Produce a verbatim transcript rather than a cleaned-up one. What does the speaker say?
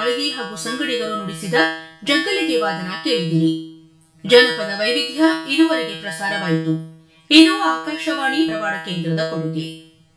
ಮಾಳಿಗೆ ಹಾಗೂ ಸಂಗಡಿಗರು ನುಡಿಸಿದ ಜಗ್ಗಲಿಗೆ ವಾದನ ಕೇಳಿದಿರಿ. ಜನಪದ ವೈವಿಧ್ಯ ಇದುವರೆಗೆ ಪ್ರಸಾರವಾಯಿತು. ಇದು ಆಕಾಶವಾಣಿ ಧಾರವಾಡ ಕೇಂದ್ರದ ಕೊಡುಗೆ.